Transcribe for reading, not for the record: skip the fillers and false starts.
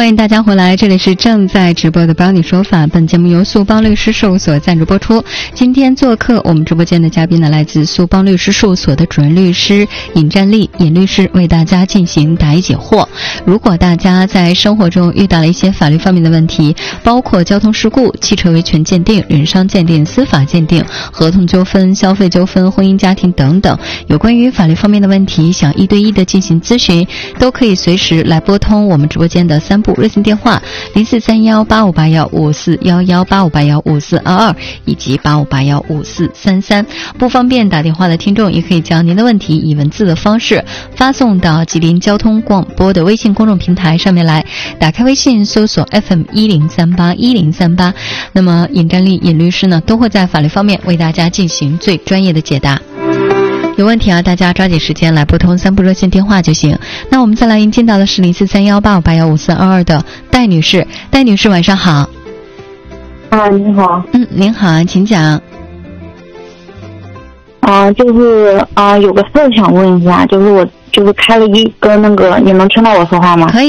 欢迎大家回来，这里是正在直播的帮你说法，本节目由苏邦律师事务所赞助播出。今天做客我们直播间的嘉宾呢，来自苏邦律师事务所的主任律师尹占丽尹律师，为大家进行答疑解惑。如果大家在生活中遇到了一些法律方面的问题，包括交通事故、汽车维权鉴定、人伤鉴定、司法鉴定、合同纠纷、消费纠纷、婚姻家庭等等，有关于法律方面的问题，想一对一的进行咨询，都可以随时来拨通我们直播间的3部热线电话04318581541185815422以及85815433。不方便打电话的听众，也可以将您的问题以文字的方式发送到吉林交通广播的微信公众平台上面来。打开微信搜索 FM10381038，那么尹占丽尹律师呢，都会在法律方面为大家进行最专业的解答。有问题啊，大家抓紧时间来拨通3部热线电话就行。那我们再来迎接到的是043185815422的戴女士。戴女士晚上好。 你好。 您好，请讲。 有个事想问一下，就是我开了一个那个，你能听到我说话吗？ 可以。